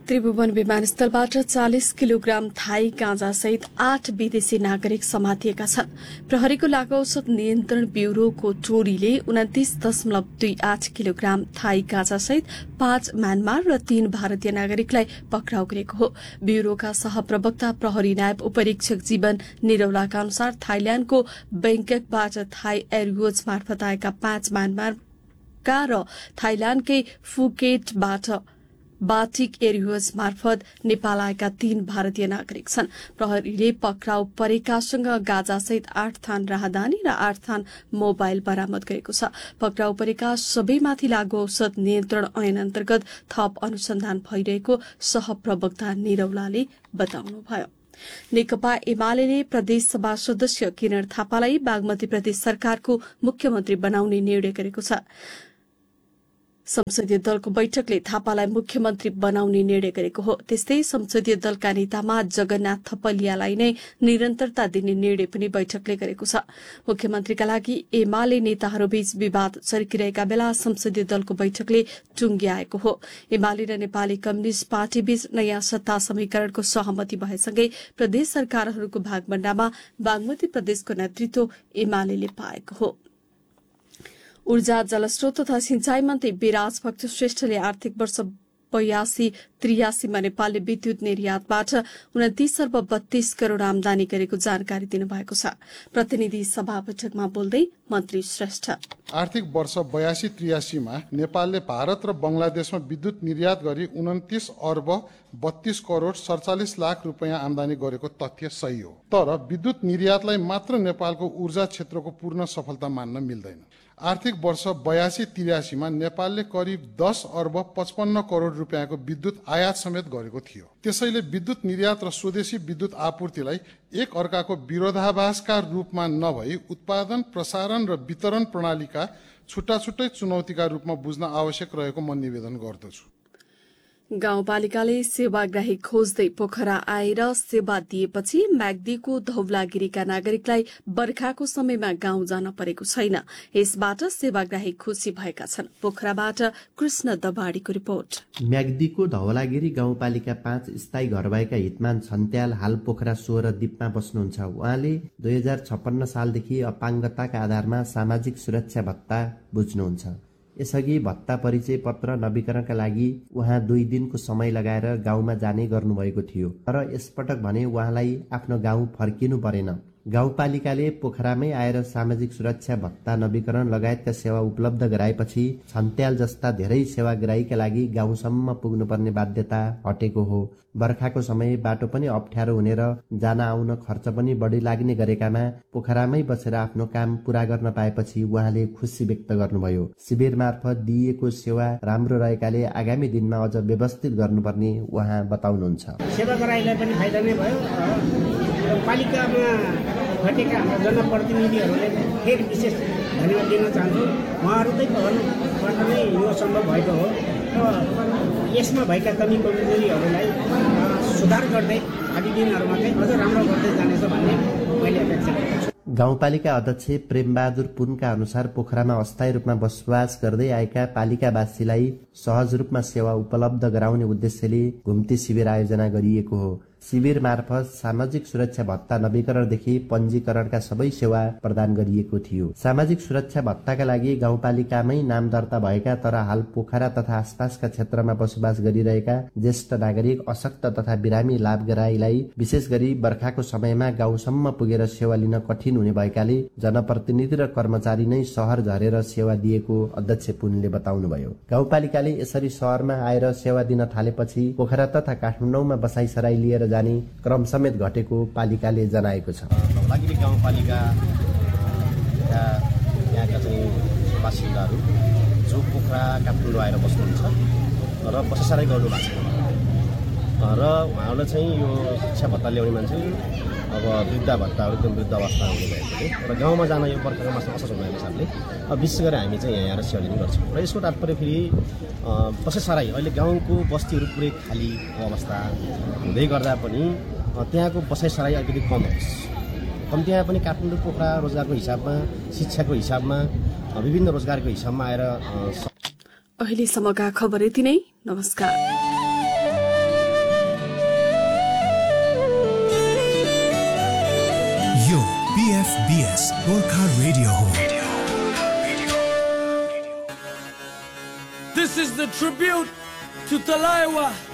त्रिभुवन विमानस्थलबाट 40 kilogram Thai गाँजासहित 8 विदेशी नागरिक समातिएका छन्। प्रहरीको लागु औषध नियन्त्रण ब्यूरोको टोलीले 29.28 किलोग्राम थाई गाँजासहित 5 म्यानमार र 3 भारतीय नागरिकलाई पक्राउ गरेको हो। ब्यूरोका सहप्रवक्ता प्रहरी नायब उपरीक्षक जीवन निरौलाका अनुसार थाइल्याण्डको बैंककबाट थाई एयरवेज मार्फत आएका 5 म्यानमारका र थाइल्याण्डकै फुकेटबाट बाटिक एयरवेज मार्फत नेपाल आएका 3 भारतीय नागरिक छन्। प्रहरीले पक्राउ परेकासँग गाँजासहित 8 थान राहदानी र 8 थान मोबाइल बरामद गरेको छ। पक्राउ परेका सबैमाथि लागू औषध नियन्त्रण ऐन अन्तर्गत थप अनुसन्धान भइरहेको सहप्रवक्ता निरौलाले बताउनुभयो। नेकपा एमाले प्रदेशसभा सदस्य किरण थापालाई बागमती प्रदेश सरकारको मुख्यमन्त्री बनाउने निर्णय गरेको छ। संसदीय दलको बैठकले थापालाई मुख्यमन्त्री बनाउने निर्णय गरेको हो। त्यस्तै संसदीय दलका नेतामा जगन्नाथ थपलियालाई नै निरन्तरता दिने निर्णय पनि बैठकले गरेको छ। मुख्यमन्त्रीका लागि एमाले नेताहरूबीच विवाद चर्किरहेका बेला संसदीय दलको बैठकले टुंग्याएको हो। एमाले र नेपाली कम्युनिष्ट पार्टीबीच नयाँ सत्ता समीकरणको सहमति भएसँगै प्रदेश सरकारहरूको भागभण्डामा बागमती प्रदेशको नेतृत्व एमाले पाएको हो। ऊर्जा जलस्रोत तथा सिंचाई मन्त्री विराज भक्त श्रेष्ठले आर्थिक वर्ष 82-83 मा नेपालले विद्युत निर्यातबाट 29 अर्ब 32 करोड़ आमदानी गरेको जानकारी दिनुभएको छ। प्रतिनिधि सभा बैठकमा बोल्दै मन्त्री श्रेष्ठ आर्थिक वर्ष 82-83 मा नेपालले भारत र बंगलादेशमा विद्युत निर्यात गरी 29 अर्ब 32 करोड़ 47 लाख रुपैयाँ आमदानी गरेको तथ्य सही हो। तर विद्युत निर्यातलाई मात्र नेपालको ऊर्जा क्षेत्रको पूर्ण सफलता मान्न मिल्दैन। आर्थिक वर्ष 82-83 मा नेपालले करिब 10 अर्ब 55 करोड़ रुपैयाँको विद्युत आयात समेत गरेको थियो। त्यसैले विद्युत निर्यात र स्वदेशी विद्युत आपूर्तिलाई एक अर्काको विरोधाभासका रूपमा नभई उत्पादन, प्रसारण र वितरण प्रणालीका छुट्टा-छुट्टै चुनौतीका रूपमा बुझ्न आवश्यक रहेको म निवेदन गर्दछु। गाउँपालिकाले सेवाग्राही खोज्दै पोखरा आएर सेवा दिएपछि म्याग्दीको धौलागिरीका नागरिकलाई बर्खाको समयमा गाउँ जान परेको छैन। यसबाट सेवाग्राही खुशी भएका छन्। पोखराबाट कृष्ण दबाडीको रिपोर्ट। म्याग्दीको धौलागिरी गाउँपालिका 5 स्थायी घर भएका हितमान छन्त्याल हाल पोखरा 16 द्वीपमा बस्नुहुन्छ। उहाँले 2056 सालदेखि अपाङ्गताका आधारमा सामाजिक सुरक्षा भत्ता बुझ्नुहुन्छ। यसअघि भत्ता परिचय पत्र नवीकरणका लागि उहाँ 2 दिनको समय लगाएर गाउँमा जाने गर्नुभएको थियो। तर यसपटक भने उहाँलाई आफ्नो गाउँ फर्किनु परेन। गाउँपालिकाले पोखरामै आएर सामाजिक सुरक्षा भत्ता नवीकरण लगायतका सेवा उपलब्ध गराएपछि छन्त्याल जस्ता धेरै सेवाग्राहीका लागि गाउँसम्म पुग्नुपर्ने बाध्यता हटेको हो। बर्खाको समय बाटो पनि अप्ठ्यारो हुने र जान आउन खर्च पनि बढी लाग्ने गरेकामा पोखरामै बसेर आफ्नो काम पूरा गर्न पाएपछि उहाँले खुसी व्यक्त गर्नुभयो। शिविर मार्फत दिइएको सेवा राम्रो रहेकाले आगामी दिनमा अझ व्यवस्थित गर्नुपर्ने उहाँ बताउनुहुन्छ। सेवाग्राहीलाई पनि फाइदा नै भयो। पालिकामा घटेका हाम्रा जनप्रतिनिधिहरूले फेरि विशेष धन्यवाद दिन चाहन्छु। उहाँहरूकै पहलबाट नै यो सम्भव भएको हो र यसमा भएका कमी कमजोरीहरूलाई सुधार गर्दै आगामी दिनहरूमा चाहिँ अझ राम्रो गर्दै जानेछ भन्ने मैले अपेक्षा गरेको छु। गाउँपालिका अध्यक्ष प्रेमबहादुर पुनका अनुसार पोखरामा अस्थायी रूपमा बसोबास गर्दै आएका पालिकावासीलाई सहज रूपमा सेवा उपलब्ध गराउने उद्देश्यले घुम्ती शिविर आयोजना गरिएको हो। शिविर मार्फत सामाजिक सुरक्षा भत्ता नवीकरणदेखि पञ्जीकरणका सबै सेवा प्रदान गरिएको थियो। सामाजिक सुरक्षा भत्ताका लागि गाउँपालिकामै नाम दर्ता भएका तर हाल पोखरा तथा आसपासका क्षेत्रमा बसोबास गरिरहेका ज्येष्ठ नागरिक, अशक्त तथा बिरामी लाभग्राहीलाई विशेष गरी बर्खाको समयमा गाउँसम्म पुगेर सेवा लिन कठिन हुने भएकाले जनप्रतिनिधि र कर्मचारी नै शहर झरेर सेवा दिएको अध्यक्ष पुनले बताउनुभयो। गाउँपालिकाले यसरी शहरमा आएर सेवा दिन थालेपछि पोखरा तथा काठमाडौँमा बसाइसराई लिएर जाने क्रम समेत घटेको पालिकाले जनाएको छ। धौलागिरी गाउँपालिकाका यहाँका चाहिँ बासिन्दाहरू जो पोखरा काठमाडौँ आएर बस्नुहुन्छ र बसाइसराई गर्नु भएको छ र उहाँहरूलाई चाहिँ यो शिक्षा भत्ता ल्याउने मान्छे अब वृद्ध भत्ताहरू एकदम वृद्ध अवस्थामा हुनुभएकोले र गाउँमा जान यो बर्खाको मासमा असर हुने हिसाबले विशेष गरी हामी चाहिँ यहाँ आएर सेवा लिने गर्छौँ। र यसको तात्पर्य फेरि बसाइसराई अहिले गाउँको बस्तीहरू पुरै खाली अवस्था हुँदै गर्दा पनि त्यहाँको बसाइसराई अलिकति कम होस्। कम त्यहाँ पनि काठमाडौँ पोखरा रोजगारको हिसाबमा, शिक्षाको हिसाबमा, विभिन्न रोजगारको हिसाबमा आएर अहिलेसम्मका खबर यति नै। नमस्कार। BS Gorkha Radio ho. This is the tribute to Talaiwa.